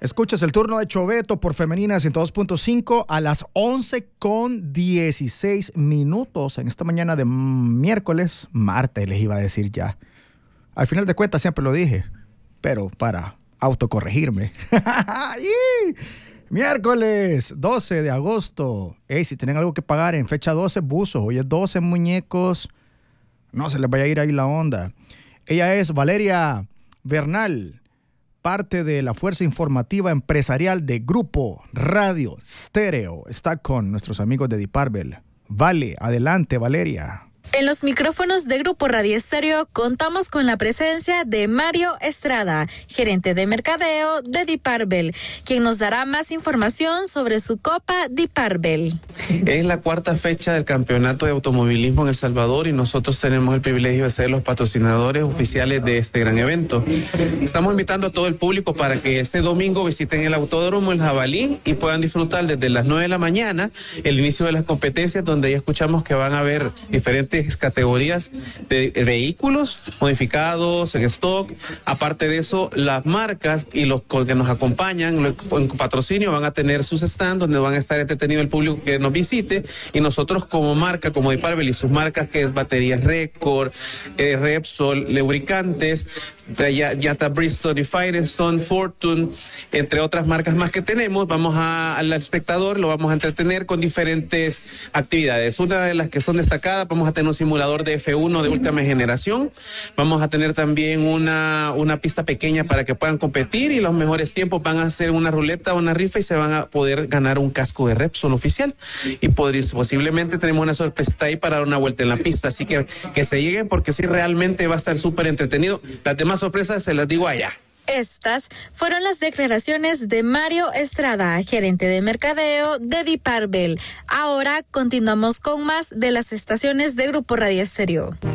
Escuchas el turno de Choveto por Femenina 102.5 a las 11:16 en esta mañana de martes les iba a decir ya. Al final de cuentas siempre lo dije, pero para autocorregirme. Miércoles 12 de agosto. Si tienen algo que pagar en fecha 12, buzos. Hoy es 12, muñecos. No se les vaya a ir ahí la onda. Ella es Valeria Bernal, parte de la fuerza informativa empresarial de Grupo Radio Estéreo. Está con nuestros amigos de Diparbel. Vale, adelante, Valeria. En los micrófonos de Grupo Radio Estéreo contamos con la presencia de Mario Estrada, gerente de mercadeo de Diparbel, quien nos dará más información sobre su Copa Diparbel. Es la cuarta fecha del campeonato de automovilismo en El Salvador y nosotros tenemos el privilegio de ser los patrocinadores oficiales de este gran evento. Estamos invitando a todo el público para que este domingo visiten el Autódromo El Jabalí y puedan disfrutar desde las 9 de la mañana el inicio de las competencias, donde ya escuchamos que van a haber diferentes categorías de vehículos modificados en stock. Aparte de eso, las marcas y los que nos acompañan en patrocinio van a tener sus stands donde van a estar entretenido el público que nos visite, y nosotros como marca, como Diparbel y sus marcas, que es Baterías Record, Repsol, lubricantes, Yata Bristol y Firestone, Fortune, entre otras marcas más que tenemos, al espectador lo vamos a entretener con diferentes actividades. Una de las que son destacadas, vamos a tener un simulador de F1 de última generación, vamos a tener también una pista pequeña para que puedan competir, y los mejores tiempos van a hacer una ruleta, una rifa, y se van a poder ganar un casco de Repsol oficial, y posiblemente tenemos una sorpresita ahí para dar una vuelta en la pista, así que se lleguen, porque sí, realmente va a estar súper entretenido. Las demás sorpresas se las digo allá. Estas fueron las declaraciones de Mario Estrada, gerente de mercadeo de Diparbel. Ahora continuamos con más de las estaciones de Grupo Radio Estéreo.